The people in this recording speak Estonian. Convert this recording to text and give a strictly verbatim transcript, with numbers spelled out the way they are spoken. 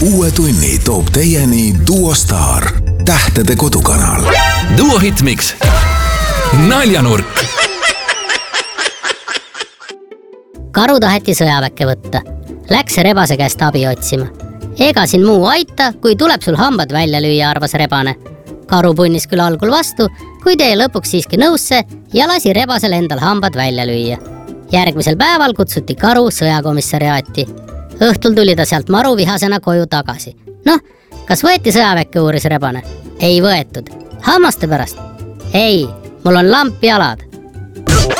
uue tunni toob teieni Duo Star, tähtede kodukanal. Duo Hitmix. Naljanurk. Karu taheti sõjaväkke võtta. Läks rebase käest abi otsima. Ega siin muu aita, kui tuleb sul hambad välja lüüa, arvas rebane. Karu punnis küll algul vastu, kuid jäi lõpuks siiski nõusse ja lasi rebasel endal hambad välja lüüa. Järgmisel päeval kutsuti Karu sõjakomissariaati. Õhtul tuli ta sealt maru vihasena koju tagasi. Noh, kas võeti sõjaväkke, uuris rebane? Ei võetud. Hammaste pärast? Ei, mul on lamp jalad.